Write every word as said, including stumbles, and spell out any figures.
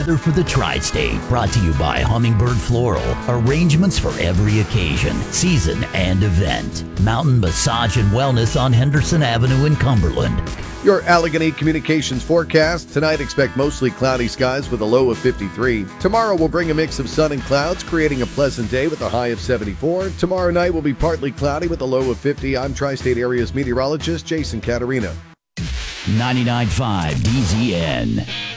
weather for the Tri-State. Brought to you by Hummingbird Floral. Arrangements for every occasion, season, and event. Mountain Massage and Wellness on Henderson Avenue in Cumberland. Your Allegheny Communications forecast. Tonight, expect mostly cloudy skies with a low of fifty-three. Tomorrow will bring a mix of sun and clouds, creating a pleasant day with a high of seventy-four. Tomorrow night will be partly cloudy with a low of fifty. I'm Tri-State Area's meteorologist, Jason Caterina. ninety-nine point five D Z N.